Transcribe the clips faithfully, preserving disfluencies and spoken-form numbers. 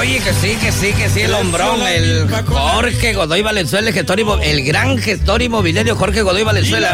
Oye, que sí, que sí, que sí, el hombrón, el Jorge Godoy Valenzuela, el gestor inmo- el gran gestor inmobiliario Jorge Godoy Valenzuela.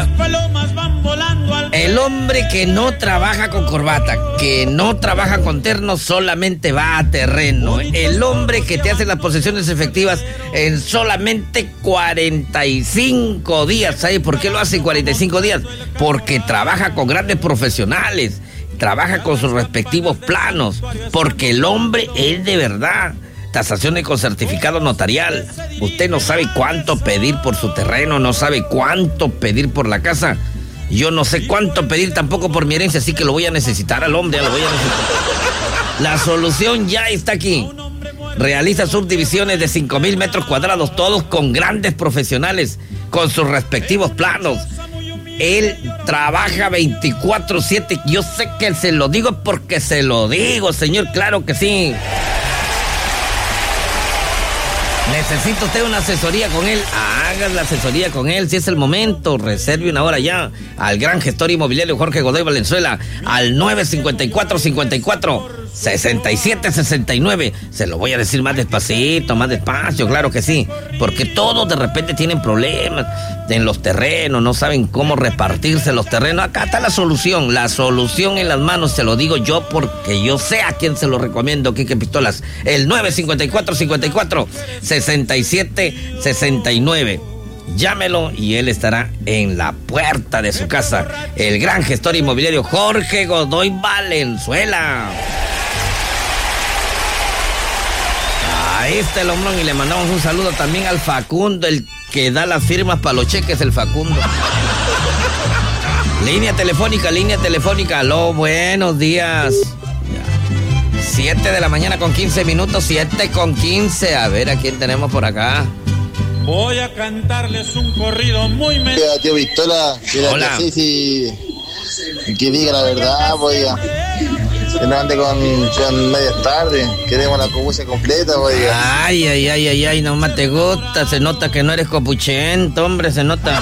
El hombre que no trabaja con corbata, que no trabaja con terno, solamente va a terreno. El hombre que te hace las posesiones efectivas en solamente cuarenta y cinco días. ¿Sabes por qué lo hace en cuarenta y cinco días? Porque trabaja con grandes profesionales. Trabaja con sus respectivos planos, porque el hombre es de verdad. Tasaciones con certificado notarial. Usted no sabe cuánto pedir por su terreno, no sabe cuánto pedir por la casa. Yo no sé cuánto pedir tampoco por mi herencia, así que lo voy a necesitar al hombre, lo voy a necesitar. La solución ya está aquí. Realiza subdivisiones de cinco mil metros cuadrados, todos con grandes profesionales, con sus respectivos planos. Él trabaja veinticuatro siete. Yo sé que se lo digo porque se lo digo, señor, claro que sí. Necesita usted una asesoría con él, haga la asesoría con él, si es el momento, reserve una hora ya al gran gestor inmobiliario Jorge Godoy Valenzuela, al nueve cinco cuatro, cinco cuatro, seis siete seis nueve. Se lo voy a decir más despacito, más despacio, claro que sí, porque todos de repente tienen problemas en los terrenos, no saben cómo repartirse los terrenos. Acá está la solución, la solución en las manos, se lo digo yo porque yo sé a quién se lo recomiendo, Quique Pistolas, el nueve cinco cuatro, cinco cuatro, seis siete seis nueve. Llámelo y él estará en la puerta de su casa. El gran gestor inmobiliario Jorge Godoy Valenzuela. Ahí está el hombrón y le mandamos un saludo también al Facundo, el que da las firmas para los cheques, el Facundo. Línea telefónica, línea telefónica. Aló, buenos días. siete de la mañana con quince minutos, siete con quince. A ver a quién tenemos por acá. Voy a cantarles un corrido muy... Me... Tío Pistola, hola. Que, sí, sí, que diga la verdad, oiga. Que no ande con, con medias tarde. Queremos la copucha completa, oiga. Ay, ay, ay, ay, ay, nomás te gusta. Se nota que no eres copuchento, hombre, se nota.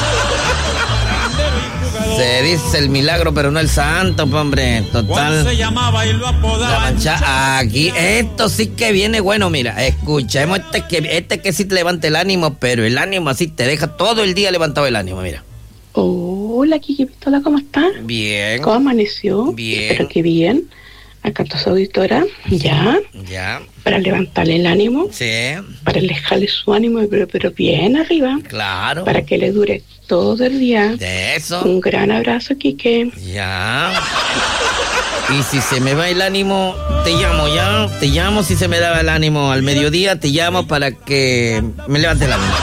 Se dice el milagro, pero no el santo, hombre. Total. Se llamaba y lo apodaban. La mancha. Aquí, esto sí que viene bueno, mira. Escuchemos este que, este que sí te levanta el ánimo, pero el ánimo así te deja todo el día levantado el ánimo, mira. Hola, Quique Pistola, ¿cómo está? Bien. ¿Cómo amaneció? Bien. Espero que bien. Acá está su auditora, ya. Ya. Para levantarle el ánimo. Sí. Para alejarle su ánimo, pero, pero bien arriba. Claro. Para que le dure todo el día. De eso. Un gran abrazo, Quique. Ya. Y si se me va el ánimo, te llamo, ya. Te llamo si se me da el ánimo. Al mediodía te llamo para que me levante el ánimo.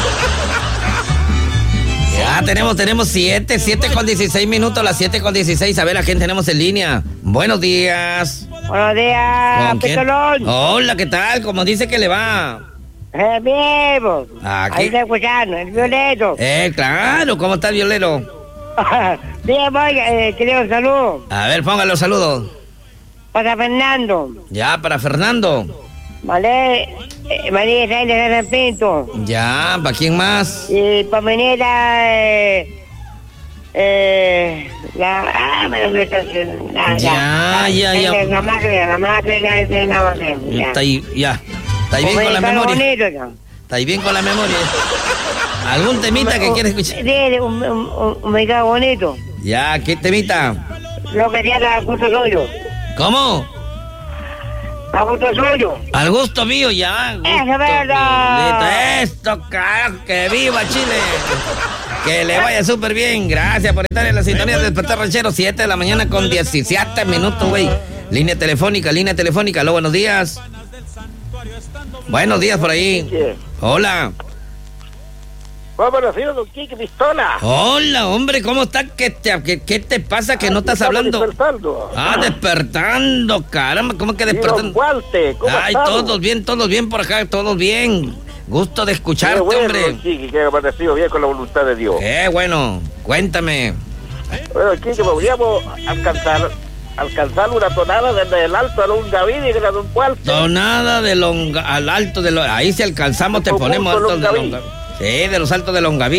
Ya tenemos, tenemos siete, siete con dieciséis minutos, las siete con dieciséis. A ver a quién tenemos en línea. Buenos días. Buenos días, ¿Con quién? Pistolón. Hola, ¿qué tal? ¿Cómo dice que le va? Eh, bien, pues. Aquí. Ahí está escuchando, el violeto. Eh, claro, ¿cómo está el violero? Bien, oiga, eh, querido, un saludo. A ver, póngale los saludos. Para Fernando. Ya, para Fernando. Vale, eh, María Isabel de San Pinto. Ya, ¿para quién más? Y para mi nieta, eh, eh, la, ah, me lo meto, la, Ya, ya, ya. La, la madre, la madre, la, la, la madre. Ya. Está ahí, ya. ¿Está ahí bien con la memoria? Bonito, ¿no? ¿Está ahí bien con la memoria? ¿Algún temita que quieres escuchar? Sí, un, un, un, un mercado bonito. Ya, ¿qué temita? Lo que tiene a gusto suyo. ¿Cómo? A gusto suyo. Al gusto mío, ya. Gusto, Eso es verdad. Esto, carajo, que viva Chile. Que le vaya súper bien. Gracias por estar en la sintonía de Despertar Ranchero, siete de la mañana con diecisiete minutos, güey. Línea telefónica, línea telefónica. Aló, buenos días. Buenos días por ahí. Hola. Buenos días, don Quique Pistola. Hola, hombre, ¿cómo estás? ¿Qué te, qué, qué te pasa que no estás hablando? Despertando. Ah, despertando, caramba, ¿cómo que despertando? Guante, ¿cómo Ay, estamos? todos bien, todos bien por acá, todos bien. Gusto de escucharte, Qué bueno, hombre. don Quique, que ha amanecido bien con la voluntad de Dios. Qué bueno, cuéntame. Bueno, Quique, podríamos alcanzar alcanzar una tonada desde el alto a Longaví y de un cuarto. Tonada de longa, al alto de lo, ahí si alcanzamos te ponemos altos de Longaví. Sí, de los altos de Longaví.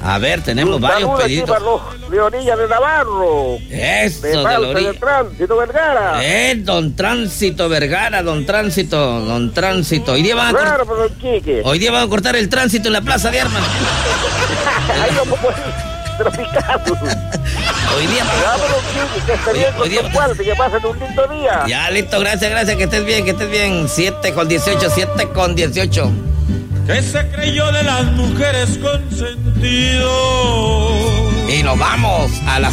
A ver, tenemos Un varios saludo aquí pedidos. para los Leonilla de Navarro. Eso, De de la Falsa, orilla. de Tránsito Vergara. Eh, don Tránsito Vergara, don Tránsito, don Tránsito. Hoy día van a cortar, Claro, pero don Quique. hoy día van a cortar el tránsito en la Plaza de Armas. Ahí vamos por traficando. Hoy día. Vamos, don Quique, que esté Hoy- bien hoy con día- tu cuarto, que pasen un lindo día. Ya, listo, gracias, gracias, que estés bien, que estés bien. siete con dieciocho, siete con dieciocho. Que se creyó de las mujeres consentido. Y nos vamos a las